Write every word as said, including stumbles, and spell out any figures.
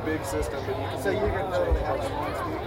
big system, but you can So do you're going to change literally have much. one speaker?